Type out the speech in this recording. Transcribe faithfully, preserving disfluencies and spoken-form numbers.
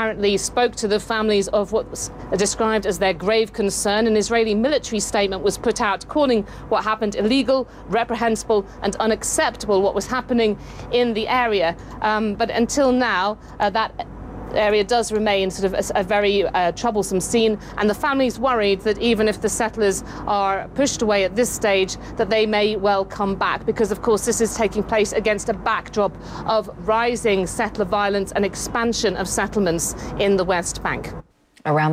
apparently spoke to the families of what was described as their grave concern. An Israeli military statement was put out calling what happened illegal, reprehensible and unacceptable, what was happening in the area. Um, but until now, uh, that area does remain sort of a, a very uh, troublesome scene, and the family's worried that even if the settlers are pushed away at this stage, that they may well come back, because of course this is taking place against a backdrop of rising settler violence and expansion of settlements in the West Bank. Around